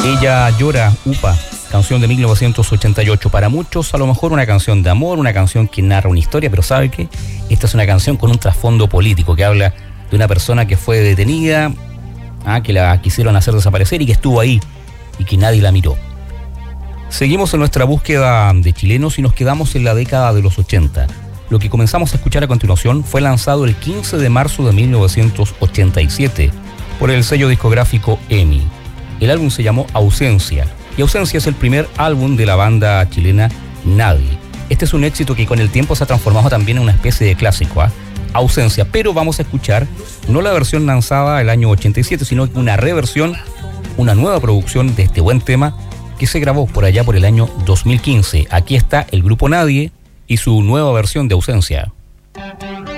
Ella llora, Upa, canción de 1988. Para muchos, a lo mejor una canción de amor, una canción que narra una historia, pero ¿sabe qué? Esta es una canción con un trasfondo político que habla de una persona que fue detenida, que la quisieron hacer desaparecer y que estuvo ahí y que nadie la miró. Seguimos en nuestra búsqueda de chilenos y nos quedamos en la década de los 80. Lo que comenzamos a escuchar a continuación fue lanzado el 15 de marzo de 1987 por el sello discográfico EMI. El álbum se llamó Ausencia, y Ausencia es el primer álbum de la banda chilena Nadie. Este es un éxito que con el tiempo se ha transformado también en una especie de clásico, Ausencia, pero vamos a escuchar no la versión lanzada el año 87, sino una reversión, una nueva producción de este buen tema que se grabó por allá por el año 2015. Aquí está el grupo Nadie y su nueva versión de Ausencia.